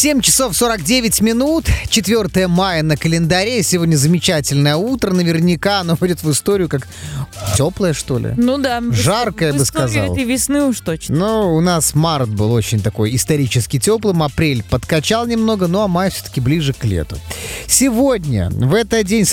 7 часов 49 минут, 4 мая на календаре. Сегодня замечательное утро. Наверняка оно войдет в историю как теплое, что ли? Ну да. Жаркое, я бы сказал. этой весны уж точно. Ну, у нас март был очень такой исторически теплым, апрель подкачал немного, ну а май все-таки ближе к лету. Сегодня, в этот день